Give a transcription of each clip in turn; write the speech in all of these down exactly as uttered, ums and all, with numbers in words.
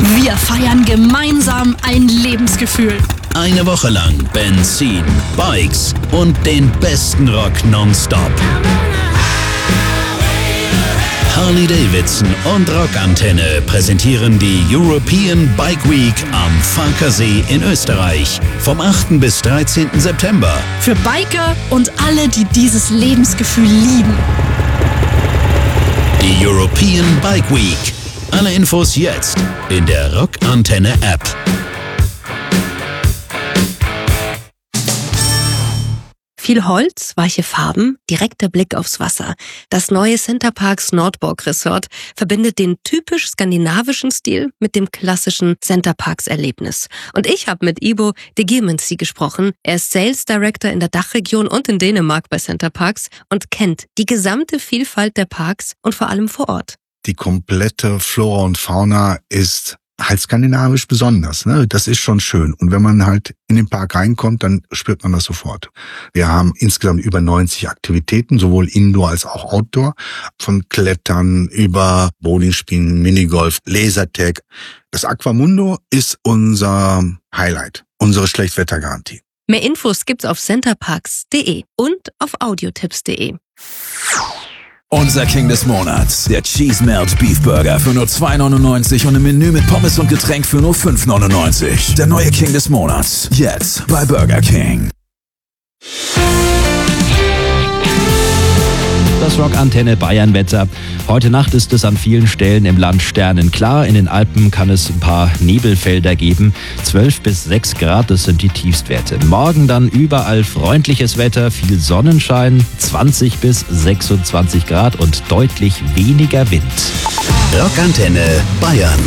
Wir feiern gemeinsam ein Lebensgefühl. Eine Woche lang Benzin, Bikes und den besten Rock nonstop. Harley-Davidson und Rockantenne präsentieren die European Bike Week am Farkasee in Österreich vom achten bis dreizehnten September. Für Biker und alle, die dieses Lebensgefühl lieben. Die European Bike Week. Alle Infos jetzt in der Rockantenne App. Viel Holz, weiche Farben, direkter Blick aufs Wasser. Das neue Center Parcs Nordborg Resort verbindet den typisch skandinavischen Stil mit dem klassischen Center Parcs Erlebnis. Und ich habe mit Ibo de Giermensy gesprochen. Er ist Sales Director in der Dachregion und in Dänemark bei Center Parcs und kennt die gesamte Vielfalt der Parks und vor allem vor Ort. Die komplette Flora und Fauna ist halt skandinavisch besonders, ne? Das ist schon schön. Und wenn man halt in den Park reinkommt, dann spürt man das sofort. Wir haben insgesamt über neunzig Aktivitäten, sowohl Indoor als auch Outdoor. Von Klettern über Bowlingspielen, Minigolf, Lasertag. Das Aquamundo ist unser Highlight, unsere Schlechtwettergarantie. Mehr Infos gibt's auf centerparks punkt de und auf audiotipps punkt de. Unser King des Monats, der Cheese Melt Beef Burger für nur zwei neunundneunzig und im Menü mit Pommes und Getränk für nur fünf neunundneunzig. Der neue King des Monats, jetzt bei Burger King. Das Rockantenne Bayern-Wetter. Heute Nacht ist es an vielen Stellen im Land sternenklar. In den Alpen kann es ein paar Nebelfelder geben. zwölf bis sechs Grad, das sind die Tiefstwerte. Morgen dann überall freundliches Wetter, viel Sonnenschein, zwanzig bis sechsundzwanzig Grad und deutlich weniger Wind. Rockantenne Bayern.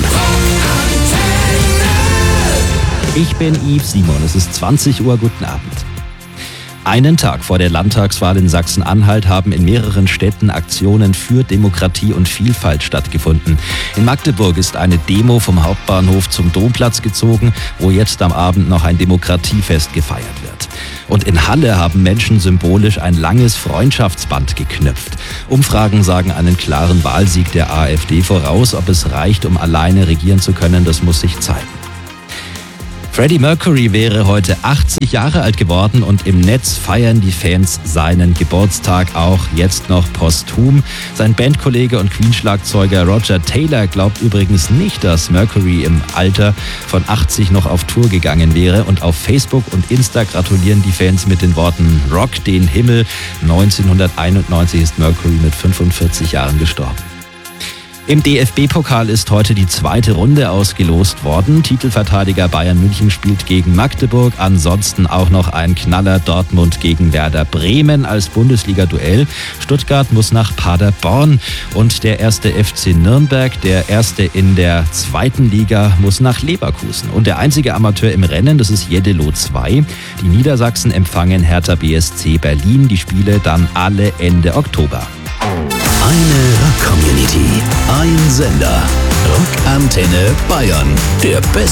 Ich bin Yves Simon, es ist zwanzig Uhr, guten Abend. Einen Tag vor der Landtagswahl in Sachsen-Anhalt haben in mehreren Städten Aktionen für Demokratie und Vielfalt stattgefunden. In Magdeburg ist eine Demo vom Hauptbahnhof zum Domplatz gezogen, wo jetzt am Abend noch ein Demokratiefest gefeiert wird. Und in Halle haben Menschen symbolisch ein langes Freundschaftsband geknüpft. Umfragen sagen einen klaren Wahlsieg der AfD voraus. Ob es reicht, um alleine regieren zu können, das muss sich zeigen. Freddie Mercury wäre heute achtzig Jahre alt geworden und im Netz feiern die Fans seinen Geburtstag auch jetzt noch posthum. Sein Bandkollege und Queen-Schlagzeuger Roger Taylor glaubt übrigens nicht, dass Mercury im Alter von achtzig noch auf Tour gegangen wäre. Und auf Facebook und Insta gratulieren die Fans mit den Worten Rock den Himmel. neunzehnhunderteinundneunzig ist Mercury mit fünfundvierzig Jahren gestorben. Im D F B-Pokal ist heute die zweite Runde ausgelost worden. Titelverteidiger Bayern München spielt gegen Magdeburg. Ansonsten auch noch ein Knaller Dortmund gegen Werder Bremen als Bundesliga-Duell. Stuttgart muss nach Paderborn und der erste F C Nürnberg, der erste in der zweiten Liga, muss nach Leverkusen. Und der einzige Amateur im Rennen, das ist Jeddelo zwei. Die Niedersachsen empfangen Hertha B S C Berlin. Die Spiele dann alle Ende Oktober. Eine Rock-Community, ein Sender. Rockantenne Bayern, der beste